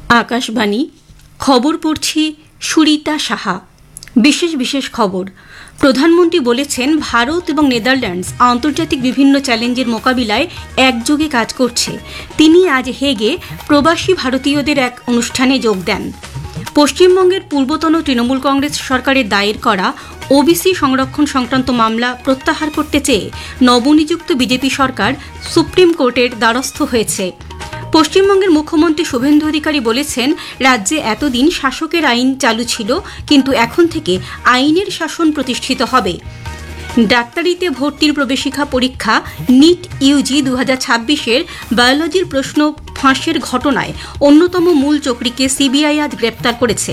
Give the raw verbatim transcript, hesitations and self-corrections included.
আকাশবাণী খবর পড়ছি সুরিতা সাহা। বিশেষ বিশেষ খবর। প্রধানমন্ত্রী বলেছেন, ভারত এবং নেদারল্যান্ডস আন্তর্জাতিক বিভিন্ন চ্যালেঞ্জের মোকাবিলায় একযোগে কাজ করছে। তিনি আজ হেগে প্রবাসী ভারতীয়দের এক অনুষ্ঠানে যোগ দেন। পশ্চিমবঙ্গের পূর্বতন তৃণমূল কংগ্রেস সরকারের দায়ের করা ওবিসি সংরক্ষণ সংক্রান্ত মামলা প্রত্যাহার করতে চেয়ে নবনিযুক্ত বিজেপি সরকার সুপ্রিম কোর্টের দ্বারস্থ হয়েছে। পশ্চিমবঙ্গের মুখ্যমন্ত্রী শুভেন্দু অধিকারী বলেছেন, রাজ্যে এতদিন শাসকের আইন চালু ছিল, কিন্তু এখন থেকে আইনের শাসন প্রতিষ্ঠিত হবে। ডাক্তারিতে ভর্তির প্রবেশিকা পরীক্ষা নিট ইউজি দু হাজার ছাব্বিশের বায়োলজির প্রশ্ন ফাঁসের ঘটনায় অন্যতম মূল চক্রীকে সিবিআই আজ গ্রেপ্তার করেছে।